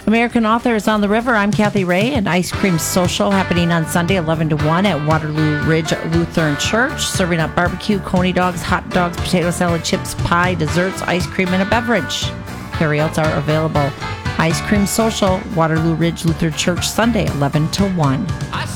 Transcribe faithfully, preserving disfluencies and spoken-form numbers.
American Author is on the river. I'm Kathy Ray, and Ice Cream Social happening on Sunday, eleven to one at Waterloo Ridge Lutheran Church, serving up barbecue, coney dogs, hot dogs, potato salad, chips, pie, desserts, ice cream, and a beverage. Carryouts are available. Ice Cream Social, Waterloo Ridge Lutheran Church, Sunday, eleven to one. I